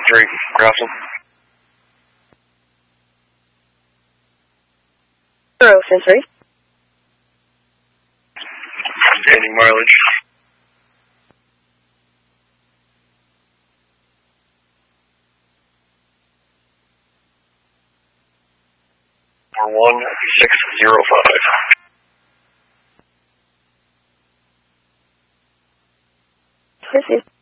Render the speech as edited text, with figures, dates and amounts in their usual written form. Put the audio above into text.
3, crossing. 0, 10-3. Gaining mileage. For 1605. Proceed.